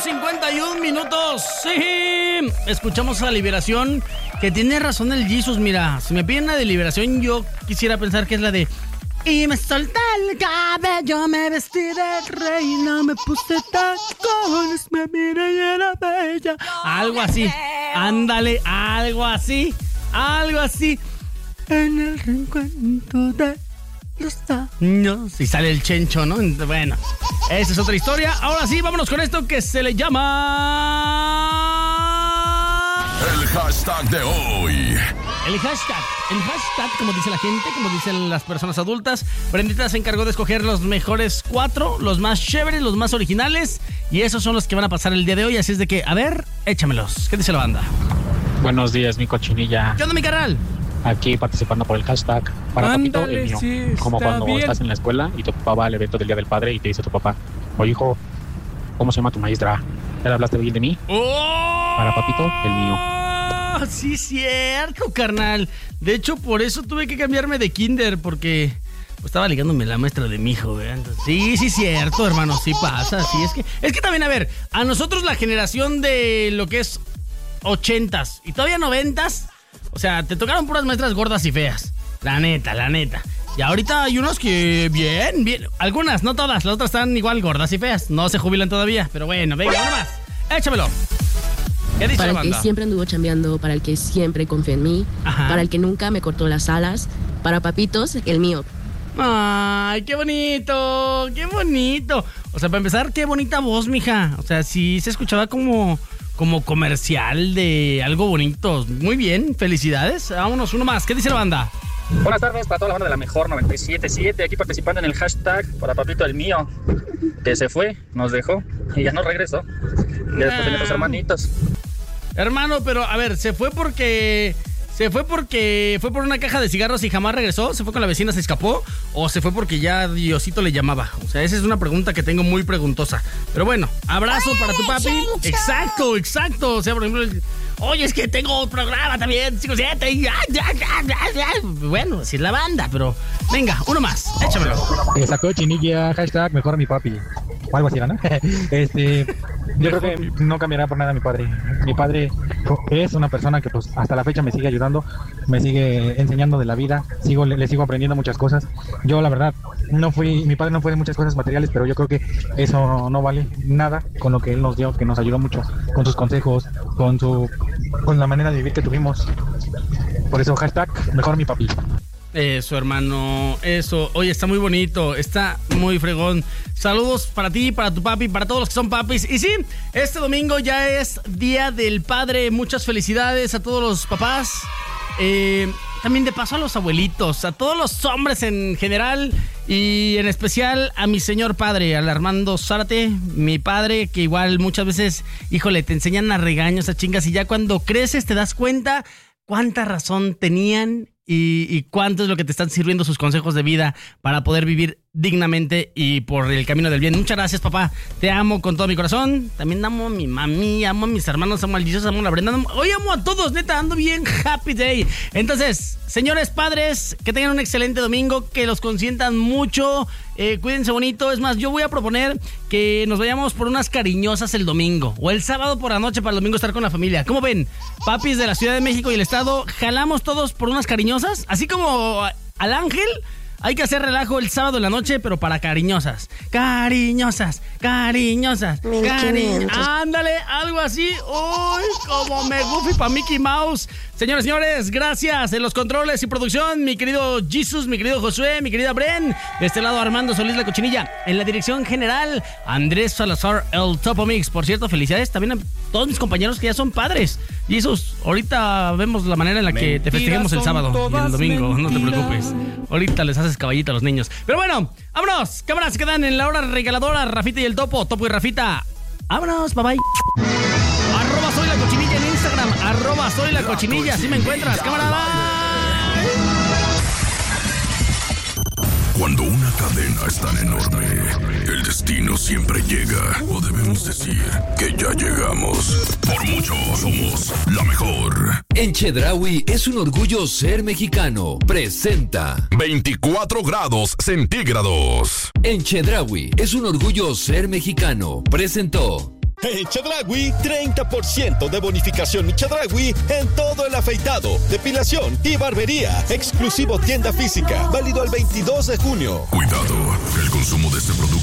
8:51. Sí, escuchamos a Liberación, que tiene razón el Jesus. Mira, si me piden la de Liberación, yo quisiera pensar que es la de y me solté el cabello, me vestí de reina, me puse tacones, me miré y era bella. Algo así, ándale, algo así. En el reencuentro de los años. Y sale el Chencho, ¿no? Bueno, esa es otra historia. Ahora sí, vámonos con esto que se le llama... El hashtag de hoy. El hashtag, como dice la gente, como dicen las personas adultas. Brendita se encargó de escoger los mejores 4, los más chéveres, los más originales. Y esos son los que van a pasar el día de hoy. Así es de que, a ver, échamelos. ¿Qué dice la banda? Buenos días, mi cochinilla. ¿Qué onda, mi carnal? Aquí participando por el hashtag para Ándale, papito, el mío. sí, como cuando bien. estás en la escuela y tu papá va al evento del Día del Padre y te dice tu papá: oye, hijo, ¿cómo se llama tu maestra? ¿Ya le hablaste bien de mí? ¡Oh! Para papito, el mío. Sí, cierto, carnal. De hecho, por eso tuve que cambiarme de kinder, porque pues, estaba ligándome la maestra de mi hijo, ¿verdad? Entonces, sí, cierto, hermano, sí pasa. Sí, es que también, a ver, a nosotros la generación de lo que es 80s y todavía 90s, o sea, te tocaron puras maestras gordas y feas. La neta. Y ahorita hay unos que bien. Algunas, no todas, las otras están igual gordas y feas. No se jubilan todavía, pero bueno, venga, uno más. Échamelo. ¿Qué dice para la el que banda? siempre anduvo chambeando, para el que siempre confió en mí, Ajá. para el que nunca me cortó las alas, para papitos, el mío. Ay, qué bonito. O sea, para empezar, qué bonita voz, mija. O sea, sí se escuchaba como comercial de algo bonito. Muy bien, felicidades. Vámonos, uno más. ¿Qué dice la banda? Buenas tardes para toda la banda de la mejor 97.7, aquí participando en el hashtag para papito el mío, que se fue, nos dejó y ya no regresó. Y después tenía dos hermanitos. Hermano, pero a ver, ¿se fue porque fue por una caja de cigarros y jamás regresó? ¿Se fue con la vecina, se escapó? ¿O se fue porque ya Diosito le llamaba? O sea, esa es una pregunta que tengo muy preguntosa. Pero bueno, abrazo para tu papi. Exacto. O sea, por ejemplo, oye, es que tengo programa también, 5-7. Y ya. Bueno, así es la banda, pero venga, uno más, échamelo. Esa cochinilla, hashtag mejor a mi papi. O algo así, ¿no? Yo creo que no cambiará por nada mi padre. Mi padre es una persona que pues hasta la fecha me sigue ayudando, me sigue enseñando de la vida, le sigo aprendiendo muchas cosas. Yo la verdad mi padre no fue de muchas cosas materiales, pero yo creo que eso no vale nada con lo que él nos dio, que nos ayudó mucho con sus consejos, con la manera de vivir que tuvimos. Por eso hashtag mejor mi papi. Eso, hermano, eso. Oye, está muy bonito, está muy fregón. Saludos para ti, para tu papi, para todos los que son papis. Y sí, este domingo ya es Día del Padre. Muchas felicidades a todos los papás. También de paso a los abuelitos, a todos los hombres en general y en especial a mi señor padre, al Armando Zárate, mi padre, que igual muchas veces, híjole, te enseñan a regaños, a chingas, y ya cuando creces te das cuenta cuánta razón tenían y cuánto es lo que te están sirviendo sus consejos de vida para poder vivir dignamente y por el camino del bien. Muchas gracias, papá. Te amo con todo mi corazón. También amo a mi mami, amo a mis hermanos, amo al Jesus, amo a la Brenda. Hoy amo a todos, neta, ando bien happy day. Entonces, señores padres, que tengan un excelente domingo, que los consientan mucho, cuídense bonito. Es más, yo voy a proponer que nos vayamos por unas cariñosas el domingo o el sábado por la noche para el domingo estar con la familia. ¿Cómo ven? Papis de la Ciudad de México y el Estado, jalamos todos por unas cariñosas, así como al Ángel. Hay que hacer relajo el sábado en la noche, pero para cariñosas. Cariñosas. Ándale, algo así. Uy, como me goofy para Mickey Mouse. Señores, gracias. En los controles y producción, mi querido Jesus, mi querido Josué, mi querida Bren. De este lado, Armando Solís, la cochinilla. En la dirección general, Andrés Salazar, el Topo Mix. Por cierto, felicidades también a todos mis compañeros que ya son padres. Jesus, ahorita vemos la manera en la que te festejemos el sábado y el domingo. No te preocupes. Ahorita les haces caballito a los niños. Pero bueno, vámonos. Cámaras se quedan en la hora regaladora. Rafita y el Topo y Rafita. Vámonos, bye bye. @soy la cochinilla en Instagram. @soy la cochinilla. Así me encuentras, camarada. Cuando una cadena es tan enorme, el destino siempre llega. O debemos decir que ya llegamos. Por mucho somos la mejor. En Chedraui es un orgullo ser mexicano. Presenta 24 grados centígrados. En Chedraui es un orgullo ser mexicano. Presentó En Chedraui, 30% de bonificación en Chedraui en todo el afeitado, depilación y barbería. Exclusivo tienda física, válido al 22 de junio. Cuidado, el consumo de este producto